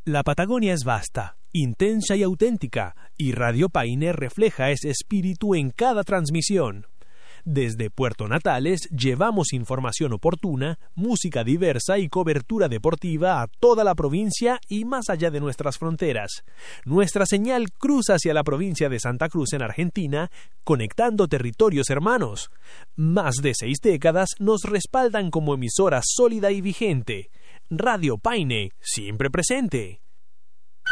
La Patagonia es vasta, intensa y auténtica, y Radio Paine refleja ese espíritu en cada transmisión. Desde Puerto Natales llevamos información oportuna, música diversa y cobertura deportiva a toda la provincia y más allá de nuestras fronteras. Nuestra señal cruza hacia la provincia de Santa Cruz en Argentina, conectando territorios hermanos. Más de 6 décadas nos respaldan como emisora sólida y vigente. Radio Paine, siempre presente.